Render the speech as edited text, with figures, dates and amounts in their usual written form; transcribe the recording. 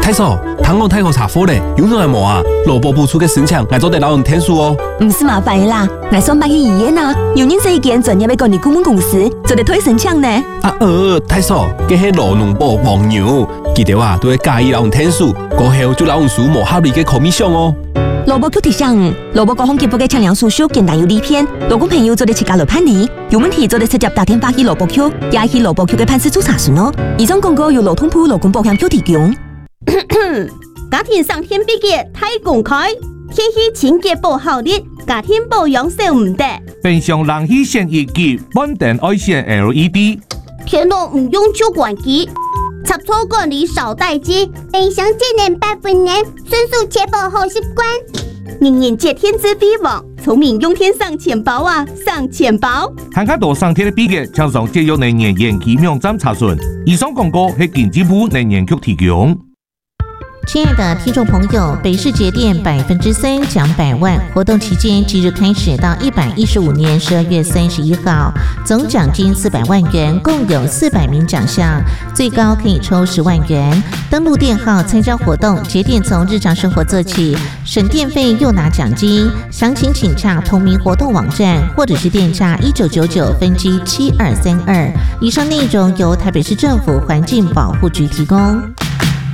太嫂，汤龙太后查甫嘞，有啥无啊？萝卜部出嘅申请，我做得老人天数哦。 唔是麻烦啦，我上班去医院啊，有认识一间专业嘅管理顾问公司，做得推申请呢。 太嫂，佢係罗农部黄牛，记得啊，都会介意老人天数，过后就老人数无合理嘅口面上哦。 萝卜 Q 提醒，萝卜各项基本嘅测量数据简单有利片，如果朋友做得切假来判理，有问题做得直接打电话去萝卜 Q， 也去萝卜 Q 嘅办事处查询哦。以上广告由劳通部劳工保险 Q 提供。 家庭上天比嘅太公开，天气清洁保效率，家庭保养少唔得。 平常冷气先一级，稳定爱线 LED。 天冷唔用旧管机。插座管理少待机，冰箱节能8分能，迅速确保好习惯。人人皆天资比网，聪明用天上钱包啊，上钱包。 看看多上天的比嘅，请上节约能源研究网站查询。以上广告係经济部能源局提供。 亲爱的听众朋友，北市节电3%奖100万活动期间即日开始到115年12月31号，总奖金400万元，共有400名奖项，最高可以抽10万元。登录电号参加活动，节电从日常生活做起，省电费又拿奖金。详情请洽同名活动网站，或者是电洽1999分机7232。以上内容由台北市政府环境保护局提供。